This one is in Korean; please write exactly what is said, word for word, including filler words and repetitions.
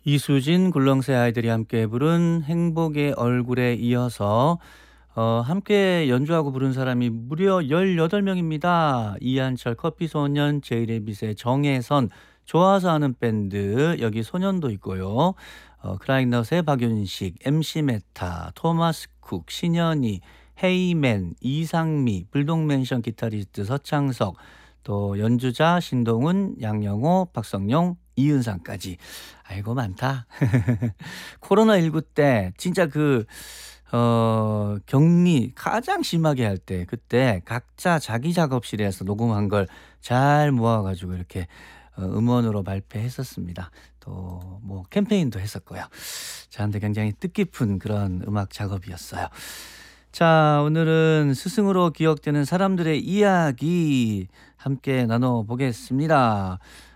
이수진 굴렁쇠 아이들이 함께 부른 행복의 얼굴에 이어서 어 함께 연주하고 부른 사람이 무려 열여덟 명입니다. 이한철 커피소년, 제이레빗의 정혜선, 좋아서 하는 밴드 여기 소년도 있고요. 어 크라잉넛의 박윤식, 엠씨 메타, 토마스 쿡, 신현희, 헤이맨, 이상미, 불독맨션 기타리스트 서창석, 또 연주자 신동훈, 양영호, 박성용, 이은상까지. 아이고 많다. 코로나십구 때 진짜 그 어 격리 가장 심하게 할 때 그때 각자 자기 작업실에서 녹음한 걸 잘 모아 가지고 이렇게 어 음원으로 발표했었습니다. 또 뭐 캠페인도 했었고요. 저한테 굉장히 뜻깊은 그런 음악 작업이었어요. 자, 오늘은 스승으로 기억되는 사람들의 이야기 함께 나눠 보겠습니다.